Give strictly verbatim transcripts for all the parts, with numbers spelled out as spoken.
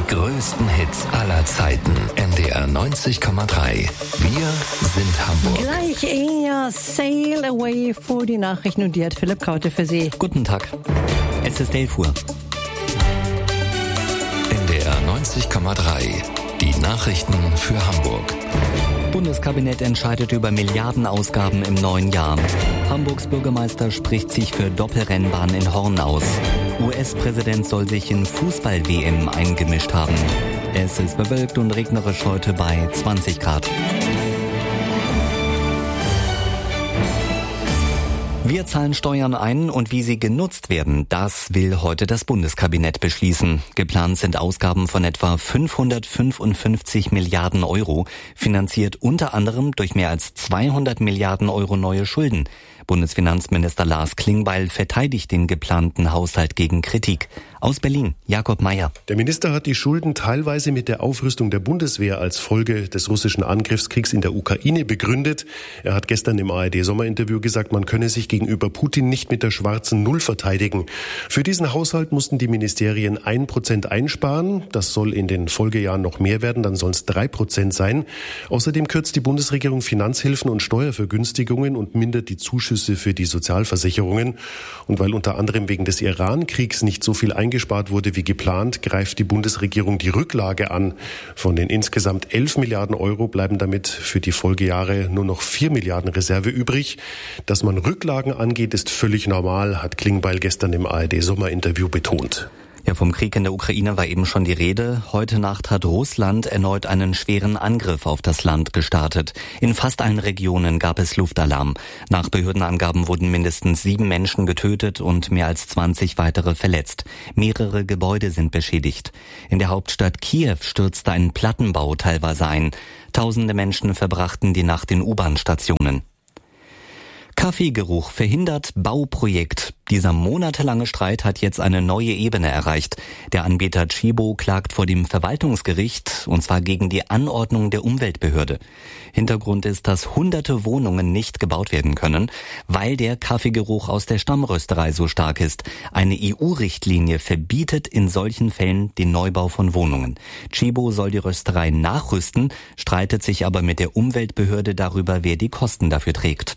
größten Hits aller Zeiten. N D R neunzig Komma drei. Wir sind Hamburg. Gleich eher Sail Away vor die Nachrichten und die hat Philipp Kaute für Sie. Guten Tag. Es ist elf Uhr. N D R neunzig Komma drei. Die Nachrichten für Hamburg. Bundeskabinett entscheidet über Milliardenausgaben im neuen Jahr. Hamburgs Bürgermeister spricht sich für Doppelrennbahn in Horn aus. U S-Präsident soll sich in Fußball-W M eingemischt haben. Es ist bewölkt und regnerisch heute bei zwanzig Grad. Wir zahlen Steuern ein und wie sie genutzt werden, das will heute das Bundeskabinett beschließen. Geplant sind Ausgaben von etwa fünfhundertfünfundfünfzig Milliarden Euro, finanziert unter anderem durch mehr als zweihundert Milliarden Euro neue Schulden. Bundesfinanzminister Lars Klingbeil verteidigt den geplanten Haushalt gegen Kritik. Aus Berlin, Jakob Mayer. Der Minister hat die Schulden teilweise mit der Aufrüstung der Bundeswehr als Folge des russischen Angriffskriegs in der Ukraine begründet. Er hat gestern im A R D-Sommerinterview gesagt, man könne sich gegenüber Putin nicht mit der schwarzen Null verteidigen. Für diesen Haushalt mussten die Ministerien ein Prozent einsparen. Das soll in den Folgejahren noch mehr werden, dann sollen es drei Prozent sein. Außerdem kürzt die Bundesregierung Finanzhilfen und Steuervergünstigungen und mindert die Zuschüsse für die Sozialversicherungen. Und weil unter anderem wegen des Iran-Kriegs nicht so viel eingespart wurde wie geplant, greift die Bundesregierung die Rücklage an. Von den insgesamt elf Milliarden Euro bleiben damit für die Folgejahre nur noch vier Milliarden Reserve übrig. Dass man Rücklagen angeht, ist völlig normal, hat Klingbeil gestern im A R D-Sommerinterview betont. Ja, vom Krieg in der Ukraine war eben schon die Rede. Heute Nacht hat Russland erneut einen schweren Angriff auf das Land gestartet. In fast allen Regionen gab es Luftalarm. Nach Behördenangaben wurden mindestens sieben Menschen getötet und mehr als zwanzig weitere verletzt. Mehrere Gebäude sind beschädigt. In der Hauptstadt Kiew stürzte ein Plattenbau teilweise ein. Tausende Menschen verbrachten die Nacht in U-Bahn-Stationen. Kaffeegeruch verhindert Bauprojekt. Dieser monatelange Streit hat jetzt eine neue Ebene erreicht. Der Anbieter Tchibo klagt vor dem Verwaltungsgericht, und zwar gegen die Anordnung der Umweltbehörde. Hintergrund ist, dass hunderte Wohnungen nicht gebaut werden können, weil der Kaffeegeruch aus der Stammrösterei so stark ist. Eine E U-Richtlinie verbietet in solchen Fällen den Neubau von Wohnungen. Tchibo soll die Rösterei nachrüsten, streitet sich aber mit der Umweltbehörde darüber, wer die Kosten dafür trägt.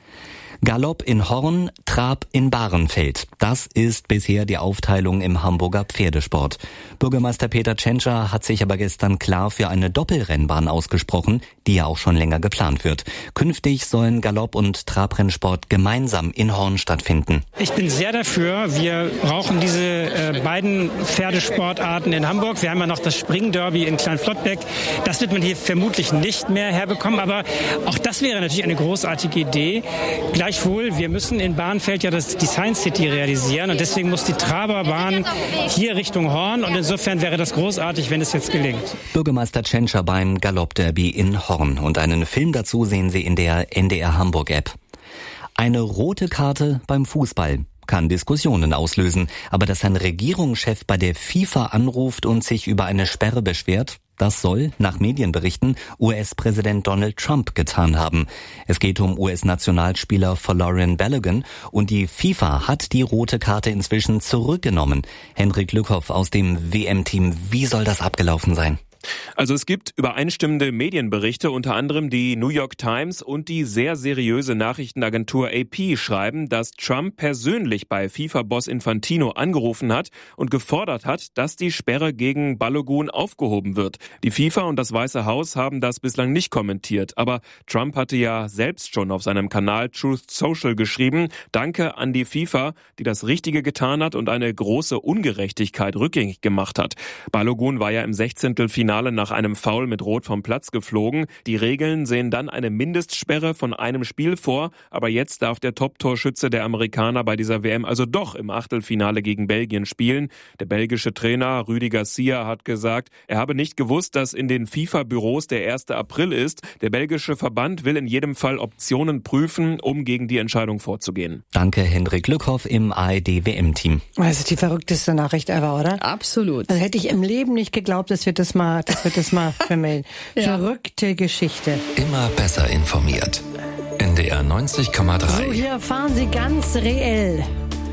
Galopp in Horn, Trab in Bahrenfeld. Das ist bisher die Aufteilung im Hamburger Pferdesport. Bürgermeister Peter Tschentscher hat sich aber gestern klar für eine Doppelrennbahn ausgesprochen, die ja auch schon länger geplant wird. Künftig sollen Galopp- und Trabrennsport gemeinsam in Horn stattfinden. Ich bin sehr dafür. Wir brauchen diese äh, beiden Pferdesportarten in Hamburg. Wir haben ja noch das Springderby in Kleinflottbeck. Das wird man hier vermutlich nicht mehr herbekommen, aber auch das wäre natürlich eine großartige Idee. Gleichwohl, wir müssen in Bahrenfeld ja das Design City realisieren und deswegen muss die Traberbahn hier Richtung Horn und insofern wäre das großartig, wenn es jetzt gelingt. Bürgermeister Tschentscher beim Galoppderby in Horn und einen Film dazu sehen Sie in der N D R Hamburg App. Eine rote Karte beim Fußball kann Diskussionen auslösen, aber dass ein Regierungschef bei der FIFA anruft und sich über eine Sperre beschwert, das soll, nach Medienberichten, U S-Präsident Donald Trump getan haben. Es geht um U S-Nationalspieler Folarin Balogun und die FIFA hat die rote Karte inzwischen zurückgenommen. Henrik Lückhoff aus dem W M-Team, wie soll das abgelaufen sein? Also es gibt übereinstimmende Medienberichte, unter anderem die New York Times und die sehr seriöse Nachrichtenagentur A P schreiben, dass Trump persönlich bei FIFA-Boss Infantino angerufen hat und gefordert hat, dass die Sperre gegen Balogun aufgehoben wird. Die FIFA und das Weiße Haus haben das bislang nicht kommentiert, aber Trump hatte ja selbst schon auf seinem Kanal Truth Social geschrieben, Danke an die FIFA, die das Richtige getan hat und eine große Ungerechtigkeit rückgängig gemacht hat. Balogun war ja im Sechzehntelfinale nach einem Foul mit Rot vom Platz geflogen. Die Regeln sehen dann eine Mindestsperre von einem Spiel vor, aber jetzt darf der Top-Torschütze der Amerikaner bei dieser W M also doch im Achtelfinale gegen Belgien spielen. Der belgische Trainer Rudi Garcia hat gesagt, er habe nicht gewusst, dass in den FIFA-Büros der erste April ist. Der belgische Verband will in jedem Fall Optionen prüfen, um gegen die Entscheidung vorzugehen. Danke, Hendrik Lückhoff im A R D W M-Team. Das ist die verrückteste Nachricht ever, oder? Absolut. Also hätte ich im Leben nicht geglaubt, dass wir das mal Das wird das mal vermelden. Ja. Verrückte Geschichte. Immer besser informiert. N D R neunzig Komma drei. So, hier erfahren Sie ganz reell,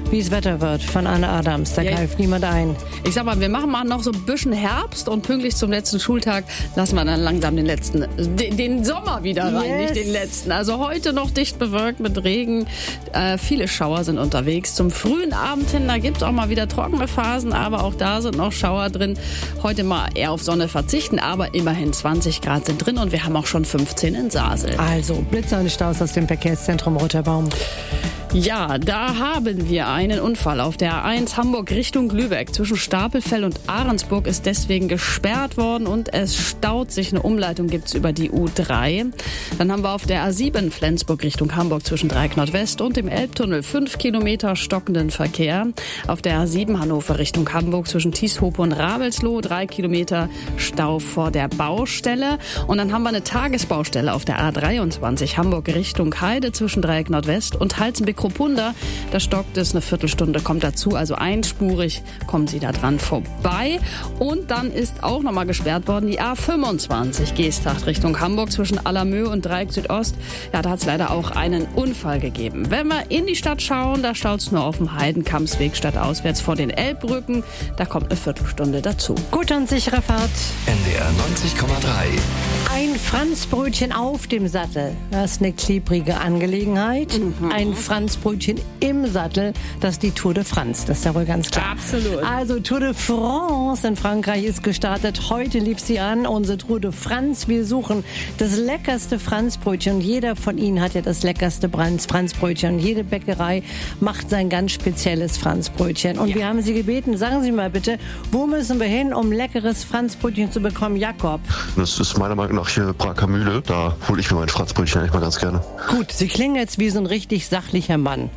wie es Wetter wird von Anne Adams. Da ja, greift niemand ein. Ich sag mal, wir machen mal noch so ein bisschen Herbst und pünktlich zum letzten Schultag lassen wir dann langsam den letzten, den, den Sommer wieder rein, yes. nicht den letzten. Also heute noch dicht bewölkt mit Regen. Äh, viele Schauer sind unterwegs. Zum frühen Abend hin, da gibt es auch mal wieder trockene Phasen, aber auch da sind noch Schauer drin. Heute mal eher auf Sonne verzichten, aber immerhin zwanzig Grad sind drin und wir haben auch schon fünfzehn in Sasel. Also Blitzer und Staus aus dem Verkehrszentrum Roter Baum. Ja, da haben wir einen Unfall auf der A eins Hamburg Richtung Lübeck. Zwischen Stapelfell und Ahrensburg ist deswegen gesperrt worden und es staut sich. Eine Umleitung gibt's über die U drei. Dann haben wir auf der A sieben Flensburg Richtung Hamburg zwischen Dreieck Nordwest und dem Elbtunnel fünf Kilometer stockenden Verkehr. Auf der A sieben Hannover Richtung Hamburg zwischen Tieshope und Ravelsloh drei Kilometer Stau vor der Baustelle. Und dann haben wir eine Tagesbaustelle auf der A dreiundzwanzig Hamburg Richtung Heide zwischen Dreieck Nordwest und Halzenbeck Kropunda. Da stockt es, eine Viertelstunde kommt dazu, also einspurig kommen Sie da dran vorbei. Und dann ist auch nochmal gesperrt worden die A fünfundzwanzig Geesthacht Richtung Hamburg zwischen Allermö und Dreieck Südost. Ja, da hat es leider auch einen Unfall gegeben. Wenn wir in die Stadt schauen, da staut es nur auf dem Heidenkampsweg stadtauswärts vor den Elbbrücken. Da kommt eine Viertelstunde dazu. Gut und sichere Fahrt. N D R neunzig Komma drei. Ein Franzbrötchen auf dem Sattel, das ist eine klebrige Angelegenheit. Mhm. Ein Franzbrötchen im Sattel, das ist die Tour de France, das ist ja wohl ganz klar. Absolut. Also Tour de France in Frankreich ist gestartet. Heute lief sie an, unsere Tour de France. Wir suchen das leckerste Franzbrötchen und jeder von Ihnen hat ja das leckerste Franzbrötchen und jede Bäckerei macht sein ganz spezielles Franzbrötchen. Und ja. wir haben Sie gebeten, sagen Sie mal bitte, wo müssen wir hin, um leckeres Franzbrötchen zu bekommen? Jakob? Das ist meiner Meinung nach hier Braker Mühle. Da hole ich mir mein Franzbrötchen eigentlich mal ganz gerne. Gut, Sie klingen jetzt wie so ein richtig sachlicher Mann.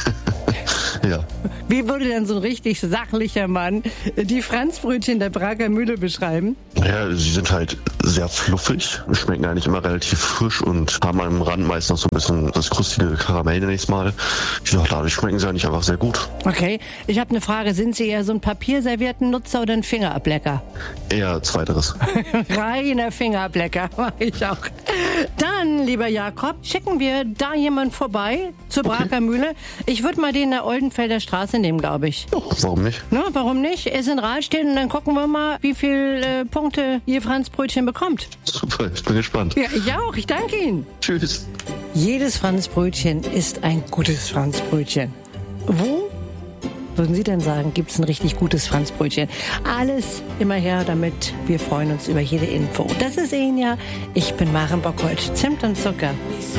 Ja. Wie würde denn so ein richtig sachlicher Mann die Franzbrötchen der Braker Mühle beschreiben? Ja, sie sind halt sehr fluffig, schmecken eigentlich immer relativ frisch und haben am Rand meist noch so ein bisschen das krustige Karamell nächstes Mal. Ja, dadurch schmecken sie eigentlich einfach sehr gut. Okay, ich habe eine Frage. Sind Sie eher so ein Papierserviettennutzer oder ein Fingerablecker? Eher zweiteres. Reiner Fingerablecker, mach ich auch. Dann, lieber Jakob, schicken wir da jemanden vorbei zur Braker okay. Mühle. Ich würde mal den in der Oldenfelder Straße nehmen, glaube ich. Oh, warum nicht? Na, warum nicht? Er ist in Rahlstedt und dann gucken wir mal, wie viele äh, Punkte Ihr Franzbrötchen bekommt. Super, ich bin gespannt. Ja, ich auch. Ich danke Ihnen. Tschüss. Jedes Franzbrötchen ist ein gutes Franzbrötchen. Wo, würden Sie denn sagen, gibt es ein richtig gutes Franzbrötchen? Alles immer her damit. Wir freuen uns über jede Info. Das ist Ihnen ja. Ich bin Maren Bockholz. Zimt und Zucker.